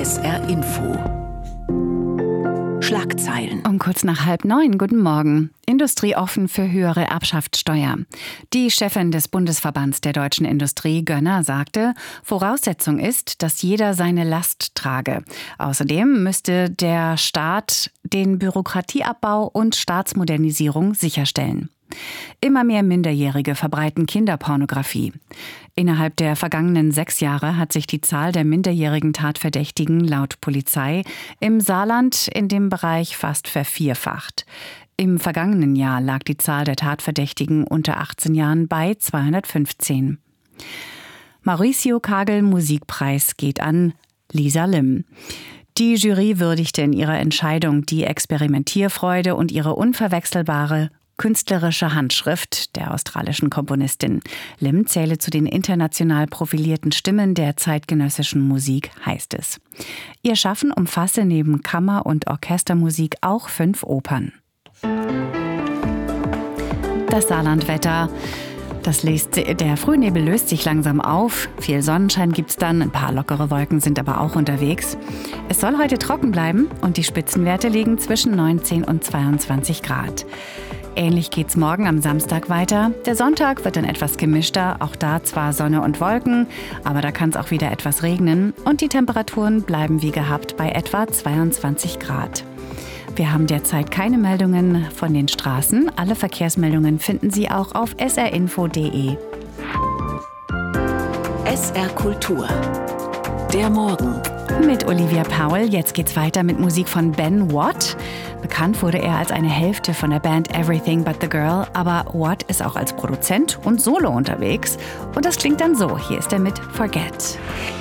SR Info. Schlagzeilen. Um kurz nach 8:30, guten Morgen. Industrie offen für höhere Erbschaftssteuer. Die Chefin des Bundesverbands der deutschen Industrie, Gönner, sagte, Voraussetzung ist, dass jeder seine Last trage. Außerdem müsste der Staat den Bürokratieabbau und Staatsmodernisierung sicherstellen. Immer mehr Minderjährige verbreiten Kinderpornografie. Innerhalb der vergangenen 6 Jahre hat sich die Zahl der minderjährigen Tatverdächtigen laut Polizei im Saarland in dem Bereich fast vervierfacht. Im vergangenen Jahr lag die Zahl der Tatverdächtigen unter 18 Jahren bei 215. Mauricio Kagel Musikpreis geht an Lisa Lim. Die Jury würdigte in ihrer Entscheidung die Experimentierfreude und ihre unverwechselbare künstlerische Handschrift der australischen Komponistin. Lim zähle zu den international profilierten Stimmen der zeitgenössischen Musik, heißt es. Ihr Schaffen umfasse neben Kammer- und Orchestermusik auch 5 Opern. Das Saarlandwetter. Der Frühnebel löst sich langsam auf. Viel Sonnenschein gibt's dann, ein paar lockere Wolken sind aber auch unterwegs. Es soll heute trocken bleiben und die Spitzenwerte liegen zwischen 19 und 22 Grad. Ähnlich geht's morgen am Samstag weiter. Der Sonntag wird dann etwas gemischter, auch da zwar Sonne und Wolken, aber da kann es auch wieder etwas regnen und die Temperaturen bleiben wie gehabt bei etwa 22 Grad. Wir haben derzeit keine Meldungen von den Straßen. Alle Verkehrsmeldungen finden Sie auch auf srinfo.de. SR Kultur. Der Morgen. Mit Olivia Powell. Jetzt geht's weiter mit Musik von Ben Watt. Bekannt wurde er als eine Hälfte von der Band Everything But The Girl, aber Watt ist auch als Produzent und Solo unterwegs. Und das klingt dann so. Hier ist er mit Forget.